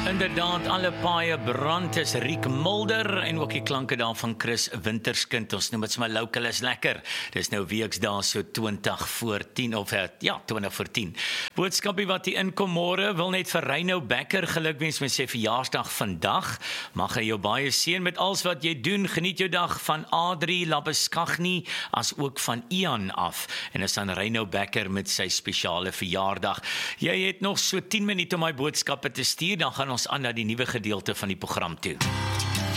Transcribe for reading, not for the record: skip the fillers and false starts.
Inderdaad, alle paaie brand is Riek Mulder en ook die klanke daar van Chris Winterskind. Ons noem dit sommer local is lekker. Dis nou weksdae so 20 voor 10 of 20 voor 10. Boodskapie wat hier inkom môre, wil net vir Reino Becker gelukwens met sy verjaarsdag vandag. Mag hy jou baie seën met alles wat jy doen. Geniet jou dag van Adri Labeskagni as ook van Ian af. En is dan Reino Becker met sy spesiale verjaardag. Jy het nog so 10 minute om my boodskappe te stuur, dan gaan ons aan na die nuwe gedeelte van die program toe.